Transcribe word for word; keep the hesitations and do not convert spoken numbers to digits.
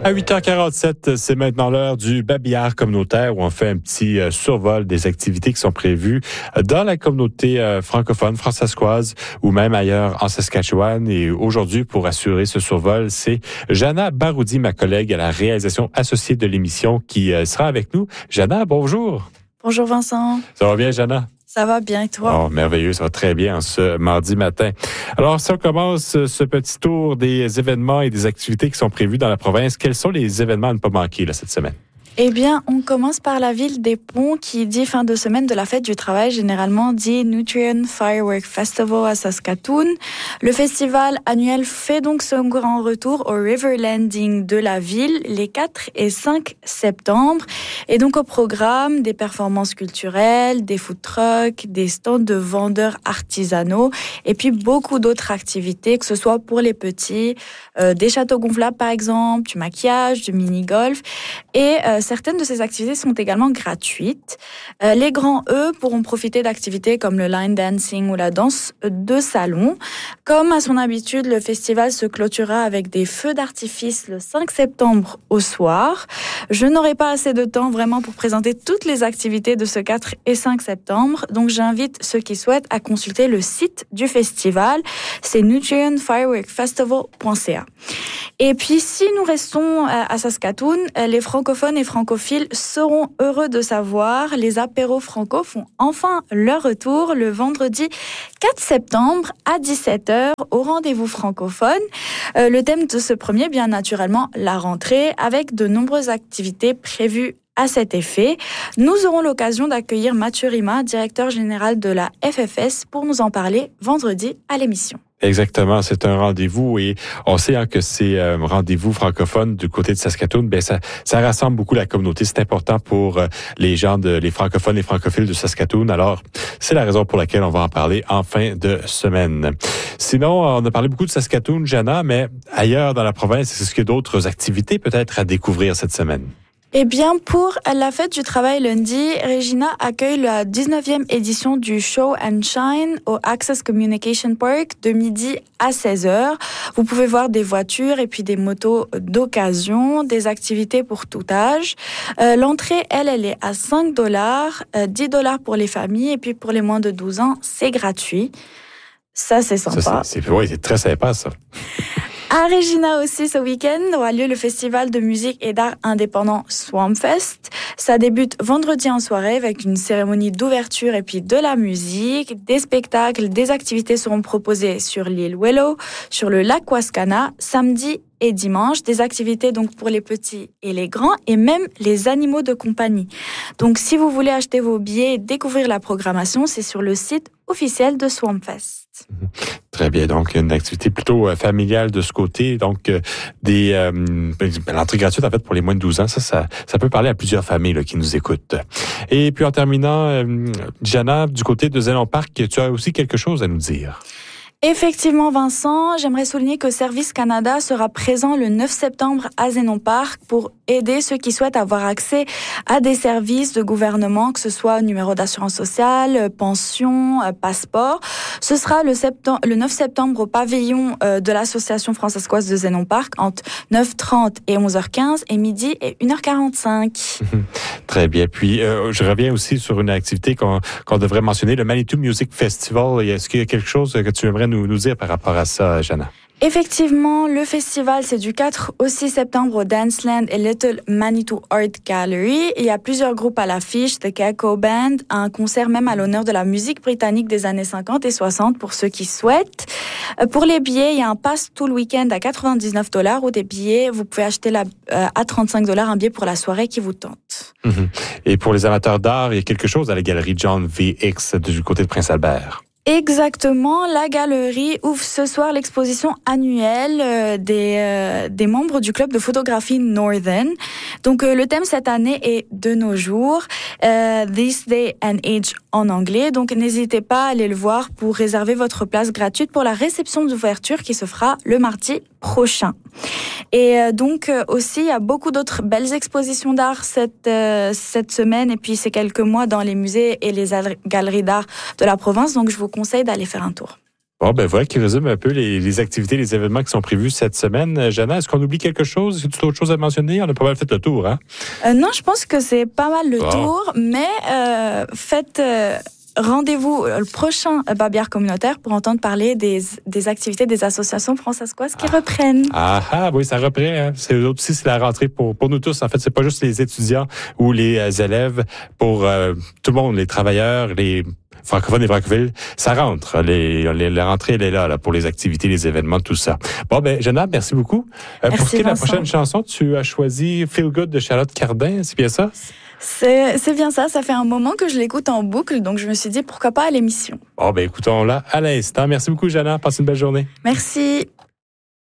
À huit heures quarante-sept, c'est maintenant l'heure du babillard communautaire où on fait un petit euh, survol des activités qui sont prévues dans la communauté euh, francophone, françaiscoise ou même ailleurs en Saskatchewan. Et aujourd'hui, pour assurer ce survol, c'est Jana Baroudi, ma collègue à la réalisation associée de l'émission, qui euh, sera avec nous. Jana, bonjour. Bonjour Vincent. Ça va bien, Jana? Ça va bien et toi? Oh, merveilleux, ça va très bien ce mardi matin. Alors, si on commence ce petit tour des événements et des activités qui sont prévus dans la province, quels sont les événements à ne pas manquer là, cette semaine? Eh bien, on commence par la ville des Ponts qui dit fin de semaine de la fête du travail, généralement dit Nutrien Firework Festival à Saskatoon. Le festival annuel fait donc son grand retour au River Landing de la ville les quatre et cinq septembre. Et donc au programme, des performances culturelles, des food trucks, des stands de vendeurs artisanaux et puis beaucoup d'autres activités, que ce soit pour les petits, euh, des châteaux gonflables par exemple, du maquillage, du mini-golf. Et euh, certaines de ces activités sont également gratuites. Euh, les grands, eux, pourront profiter d'activités comme le line dancing ou la danse de salon. Comme à son habitude, le festival se clôturera avec des feux d'artifice le cinq septembre au soir. Je n'aurai pas assez de temps vraiment pour présenter toutes les activités de ce quatre et cinq septembre, donc j'invite ceux qui souhaitent à consulter le site du festival. C'est nutrien firework festival point c a. Et puis, si nous restons à Saskatoon, les francophones et francophiles seront heureux de savoir, les apéros franco font enfin leur retour le vendredi quatre septembre à dix-sept heures au rendez-vous francophone. Euh, le thème de ce premier, bien naturellement, la rentrée, avec de nombreuses activités prévues à cet effet. Nous aurons l'occasion d'accueillir Mathieu Rima, directeur général de la F F S, pour nous en parler vendredi à l'émission. Exactement, c'est un rendez-vous et on sait hein, que ces euh, rendez-vous francophones du côté de Saskatoon, ben ça, ça rassemble beaucoup la communauté. C'est important pour euh, les gens de les francophones et francophiles de Saskatoon. Alors, c'est la raison pour laquelle on va en parler en fin de semaine. Sinon, on a parlé beaucoup de Saskatoon, Jana, mais ailleurs dans la province, est-ce qu'il y a d'autres activités peut-être à découvrir cette semaine? Eh bien, pour la fête du travail lundi, Regina accueille la dix-neuvième édition du Show and Shine au Access Communication Park de midi à seize heures. Vous pouvez voir des voitures et puis des motos d'occasion, des activités pour tout âge. Euh, l'entrée, elle, elle est à cinq dollars, euh, dix dollars pour les familles et puis pour les moins de douze ans, c'est gratuit. Ça, c'est sympa. Ça, c'est, c'est, oui, c'est très sympa, ça. À Regina aussi, ce week-end, aura lieu le festival de musique et d'art indépendant Swampfest. Ça débute vendredi en soirée avec une cérémonie d'ouverture et puis de la musique, des spectacles, des activités seront proposées sur l'île Willow, sur le lac Wascana, samedi et dimanche, des activités donc pour les petits et les grands et même les animaux de compagnie. Donc si vous voulez acheter vos billets et découvrir la programmation, c'est sur le site officiel de Swampfest. Très bien, donc une activité plutôt euh, familiale de ce côté, donc euh, des euh, l'entrée gratuite en fait pour les moins de douze ans, ça ça, ça peut parler à plusieurs familles là, qui nous écoutent. Et puis en terminant, euh, Jana, du côté de Zénon Park, tu as aussi quelque chose à nous dire. Effectivement, Vincent, j'aimerais souligner que Service Canada sera présent le neuf septembre à Zénon Park pour aider ceux qui souhaitent avoir accès à des services de gouvernement, que ce soit numéro d'assurance sociale, pension, passeport. Ce sera le, septembre, le neuf septembre au pavillon de l'Association françaiscoise de Zénon Park entre neuf heures trente et onze heures quinze et midi et une heure quarante-cinq. Très bien. Puis, euh, je reviens aussi sur une activité qu'on, qu'on devrait mentionner, le Manitou Music Festival. Est-ce qu'il y a quelque chose que tu aimerais nous, nous dire par rapport à ça, Jana? Effectivement, le festival, c'est du quatre au six septembre au Danceland et Little Manitou Art Gallery. Il y a plusieurs groupes à l'affiche, The Gecko Band, un concert même à l'honneur de la musique britannique des années cinquante et soixante pour ceux qui souhaitent. Pour les billets, il y a un pass tout le week-end à quatre-vingt-dix-neuf dollars ou des billets, vous pouvez acheter la, euh, à trente-cinq dollars un billet pour la soirée qui vous tente. Mmh. Et pour les amateurs d'art, il y a quelque chose à la galerie John V X du côté de Prince-Albert. Exactement, la galerie ouvre ce soir l'exposition annuelle euh, des euh, des membres du club de photographie Northern. Donc euh, le thème cette année est de nos jours, euh, This Day and Age en anglais. Donc n'hésitez pas à aller le voir pour réserver votre place gratuite pour la réception d'ouverture qui se fera le mardi prochain. Et euh, donc euh, aussi il y a beaucoup d'autres belles expositions d'art cette euh, cette semaine et puis ces quelques mois dans les musées et les al- galeries d'art de la province. Donc je vous conseille d'aller faire un tour. Bon, ben voilà qui résume un peu les, les activités, les événements qui sont prévus cette semaine. Jana, est-ce qu'on oublie quelque chose? Est-ce que tu as autre chose à mentionner? On a pas mal fait le tour, hein? Euh, non, je pense que c'est pas mal le Wow. tour, mais euh, faites... Euh, rendez-vous le prochain Babière communautaire pour entendre parler des, des activités des associations fransaskoises qui ah. reprennent. Ah, ah oui, ça reprend. Hein. C'est aussi c'est la rentrée pour pour nous tous. En fait, c'est pas juste les étudiants ou les euh, élèves, pour euh, tout le monde, les travailleurs, les francophones et francophiles, ça rentre. Les, les, la rentrée, elle est là, là pour les activités, les événements, tout ça. Bon, ben, Jana, merci beaucoup. Euh, merci, pour ce qui est de la Vincent. prochaine chanson, tu as choisi Feel Good de Charlotte Cardin, c'est bien ça? C'est, c'est bien ça, ça fait un moment que je l'écoute en boucle, donc je me suis dit pourquoi pas à l'émission. Bon, ben écoutons-la à l'instant. Merci beaucoup, Jana. Passe une belle journée. Merci.